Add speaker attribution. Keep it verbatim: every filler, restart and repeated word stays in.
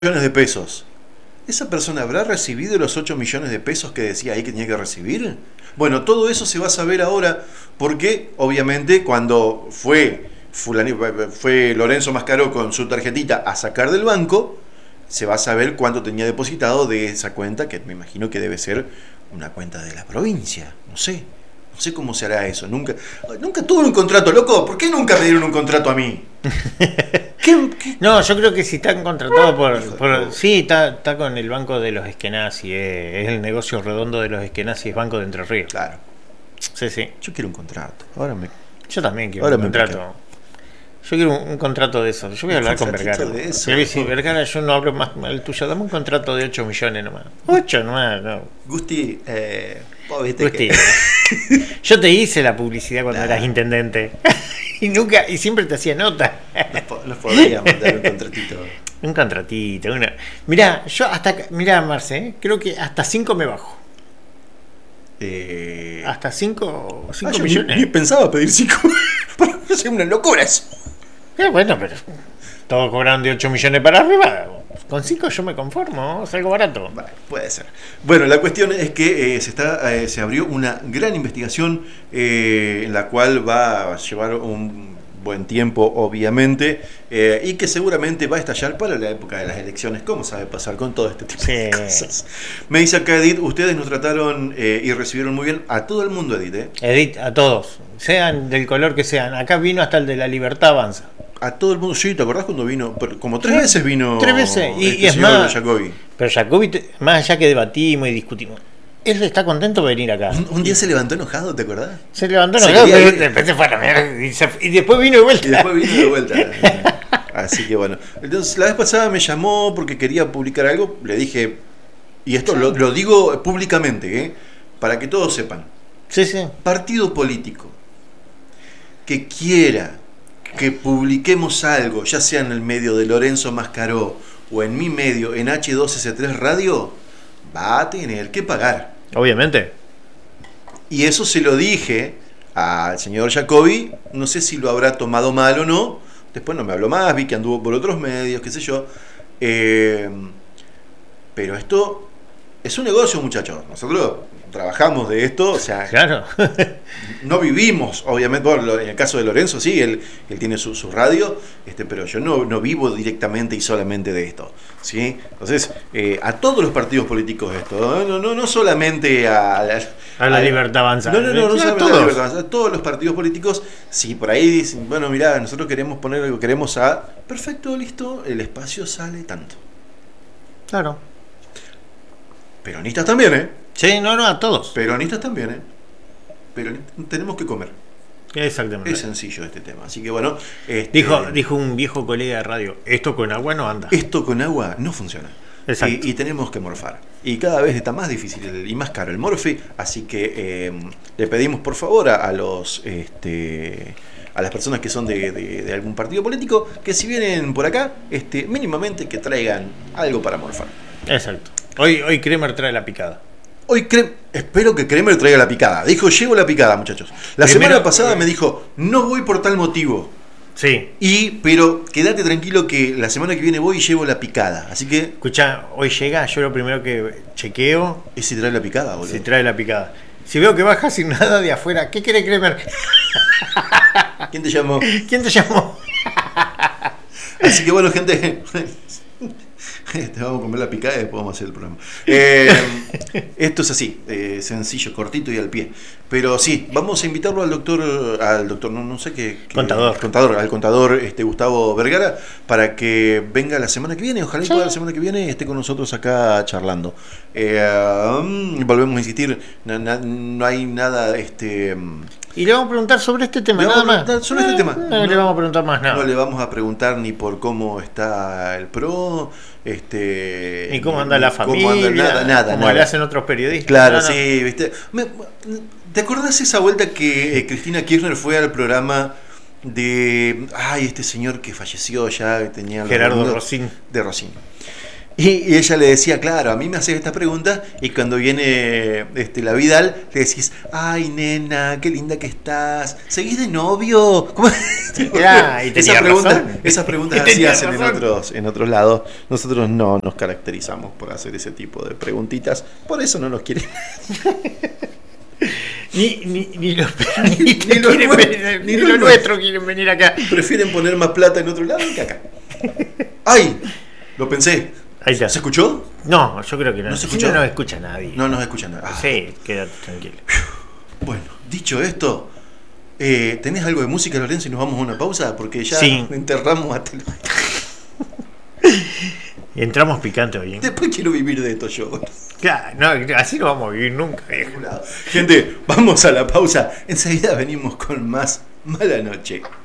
Speaker 1: millones de pesos. ¿Esa persona habrá recibido los ocho millones de pesos que decía ahí que tenía que recibir? Bueno, todo eso se va a saber ahora porque, obviamente, cuando fue, fulani, fue Lorenzo Mascaró con su tarjetita a sacar del banco, se va a saber cuánto tenía depositado de esa cuenta, que me imagino que debe ser una cuenta de la provincia. No sé, no sé cómo se hará eso. Nunca, nunca tuve un contrato, loco. ¿Por qué nunca me dieron un contrato a mí?
Speaker 2: ¿Qué, qué? No, yo creo que si están contratados por, por sí, está, está con el banco de los Eskenazi, eh, es el negocio redondo de los Eskenazi, es Banco de Entre Ríos.
Speaker 1: Claro.
Speaker 2: Sí, sí.
Speaker 1: Yo quiero un contrato. Ahora me.
Speaker 2: Yo también quiero
Speaker 1: Ahora
Speaker 2: un
Speaker 1: me
Speaker 2: contrato.
Speaker 1: pica.
Speaker 2: Yo quiero un, un contrato de eso. Yo voy a hablar con Vergara.
Speaker 1: De eso.
Speaker 2: Yo voy a decir, Vergara, yo no hablo más mal tuyo. Dame un contrato de ocho millones nomás. ocho nomás, no.
Speaker 1: Gusti, eh, vos viste
Speaker 2: Gusti,
Speaker 1: que...
Speaker 2: yo te hice la publicidad cuando
Speaker 1: nah.
Speaker 2: eras intendente. Y nunca, y siempre te hacía nota.
Speaker 1: Nos, nos podría mandar un contratito.
Speaker 2: Un contratito, una. Mirá, yo hasta, mirá, Marce, ¿eh? Creo que hasta cinco me bajo.
Speaker 1: Eh...
Speaker 2: Hasta cinco, cinco
Speaker 1: ah,
Speaker 2: millones.
Speaker 1: Ni, ni pensaba pedir cinco. Porque es una locura eso.
Speaker 2: Eh, bueno, pero todos cobran de ocho millones para arriba. Con cinco yo me conformo, es algo barato.
Speaker 1: Vale, puede ser. Bueno, la cuestión es que eh, se está eh, se abrió una gran investigación eh, en la cual va a llevar un buen tiempo, obviamente, eh, y que seguramente va a estallar para la época de las elecciones, como sabe pasar con todo este tipo sí. de cosas. Me dice acá Edith, ustedes nos trataron eh, y recibieron muy bien a todo el mundo, Edith. ¿eh?
Speaker 2: Edith, a todos, sean del color que sean. Acá vino hasta el de La Libertad Avanza.
Speaker 1: A todo el mundo, sí, ¿te acordás cuando vino? Como tres veces vino.
Speaker 2: Tres veces, y,
Speaker 1: este
Speaker 2: y es más.
Speaker 1: Jacobi.
Speaker 2: Pero Jacobi, más allá que debatimos y discutimos, él está contento de venir acá.
Speaker 1: Un, un día se levantó enojado, ¿te acordás?
Speaker 2: Se levantó enojado, se pero después se fue a la mierda y, se, y después vino de vuelta.
Speaker 1: Y después vino de vuelta. Así que bueno. Entonces, la vez pasada me llamó porque quería publicar algo. Le dije, y esto sí. lo, lo digo públicamente, ¿eh? Para que todos sepan.
Speaker 2: Sí, sí.
Speaker 1: Partido político que quiera que publiquemos algo, ya sea en el medio de Lorenzo Mascaró o en mi medio, en H dos S tres Radio, va a tener que pagar.
Speaker 2: Obviamente.
Speaker 1: Y eso se lo dije al señor Jacobi, no sé si lo habrá tomado mal o no, después no me habló más, vi que anduvo por otros medios, qué sé yo. Eh, pero esto es un negocio, muchachos. Nosotros trabajamos de esto, o sea,
Speaker 2: claro.
Speaker 1: No vivimos, obviamente, bueno, en el caso de Lorenzo, sí, él, él tiene su, su radio, este, pero yo no, no vivo directamente y solamente de esto, ¿sí? Entonces, eh, a todos los partidos políticos esto, no, no, no solamente a, a,
Speaker 2: a la a, Libertad Avanza.
Speaker 1: No, no, no, no, no solamente
Speaker 2: todos.
Speaker 1: a la Libertad Avanza, a todos los partidos políticos, sí, por ahí dicen, bueno, mirá, nosotros queremos poner algo, queremos a... Perfecto, listo, el espacio sale tanto.
Speaker 2: Claro.
Speaker 1: Peronistas también, ¿eh?
Speaker 2: Sí, no, no, a todos.
Speaker 1: Peronistas también, ¿eh? Pero tenemos que comer.
Speaker 2: Exactamente.
Speaker 1: Es sencillo este tema. Así que bueno. Este,
Speaker 2: dijo, dijo un viejo colega de radio: esto con agua no anda.
Speaker 1: Esto con agua no funciona.
Speaker 2: Exacto.
Speaker 1: Y, y tenemos que morfar. Y cada vez está más difícil y más caro el morfi. Así que eh, le pedimos por favor a, a los este, a las personas que son de, de, de algún partido político que si vienen por acá, este, mínimamente que traigan algo para morfar.
Speaker 2: Exacto. Hoy, hoy Kremer trae la picada.
Speaker 1: Hoy Krem, espero que Kremer traiga la picada. Dijo, llevo la picada, muchachos. La Primero, semana pasada me dijo, no voy por tal motivo.
Speaker 2: Sí.
Speaker 1: Y, pero quédate tranquilo que la semana que viene voy y llevo la picada. Así que...
Speaker 2: Escucha, hoy llega, yo lo primero que chequeo...
Speaker 1: Es si trae la picada, boludo.
Speaker 2: Si trae la picada. Si veo que baja sin nada de afuera, ¿qué quiere Kremer?
Speaker 1: ¿Quién te llamó?
Speaker 2: ¿Quién te llamó?
Speaker 1: Así que bueno, gente... Te vamos a comer la picada y después vamos a hacer el programa. Eh, esto es así, eh, sencillo, cortito y al pie. Pero sí, vamos a invitarlo al doctor, al doctor, no, no sé qué, qué
Speaker 2: contador,
Speaker 1: contador, al contador este Gustavo Vergara, para que venga la semana que viene. Ojalá sí. Toda la semana que viene esté con nosotros acá charlando. Eh, um, volvemos a insistir, no, no, no hay nada, este.
Speaker 2: Y le vamos a preguntar sobre este tema, nada más.
Speaker 1: Sobre este tema.
Speaker 2: No, no, no le vamos a preguntar más nada.
Speaker 1: No le vamos a preguntar ni por cómo está el pro, este.
Speaker 2: Ni cómo anda ni, la familia. Cómo anda
Speaker 1: nada, nada.
Speaker 2: Como
Speaker 1: nada.
Speaker 2: le hacen otros periodistas.
Speaker 1: Claro,
Speaker 2: no, no.
Speaker 1: sí, viste. Me, ¿Te acordás esa vuelta que eh, Cristina Kirchner fue al programa de. Ay, este señor que falleció ya, que tenía.
Speaker 2: Gerardo Rosín.
Speaker 1: De Rosín. Y, y ella le decía, claro, a mí me haces estas preguntas y cuando viene este, la Vidal le decís, ay nena, qué linda que estás, ¿seguís de novio? ¿Cómo?
Speaker 2: Ya, y
Speaker 1: Esa pregunta,
Speaker 2: razón.
Speaker 1: esas preguntas así
Speaker 2: Tenía
Speaker 1: hacen en
Speaker 2: razón.
Speaker 1: otros, en otros lados. Nosotros no nos caracterizamos por hacer ese tipo de preguntitas, por eso no nos quieren.
Speaker 2: Ni, ni, ni los
Speaker 1: Ni- ni
Speaker 2: peronistas
Speaker 1: los
Speaker 2: quieren
Speaker 1: nue-
Speaker 2: venir,
Speaker 1: ni
Speaker 2: ni
Speaker 1: los
Speaker 2: los
Speaker 1: nue-
Speaker 2: nuestros quieren venir acá.
Speaker 1: Prefieren poner más plata en otro lado que acá. ¡Ay! Lo pensé.
Speaker 2: Ahí está.
Speaker 1: ¿Se escuchó?
Speaker 2: No, yo creo que no.
Speaker 1: ¿No se
Speaker 2: Si
Speaker 1: escuchó?
Speaker 2: no nos escucha nadie.
Speaker 1: No nos escuchan nada. Ah.
Speaker 2: Sí, quédate tranquilo.
Speaker 1: Bueno, dicho esto, eh, ¿tenés algo de música, Lorenzo, y nos vamos a una pausa? Porque ya
Speaker 2: Sí.
Speaker 1: enterramos a Telo.
Speaker 2: Entramos picante hoy. ¿eh?
Speaker 1: Después quiero vivir de esto yo.
Speaker 2: Claro, no, así no vamos a vivir nunca, viejo.
Speaker 1: Gente, vamos a la pausa. Enseguida venimos con más Mala Noche.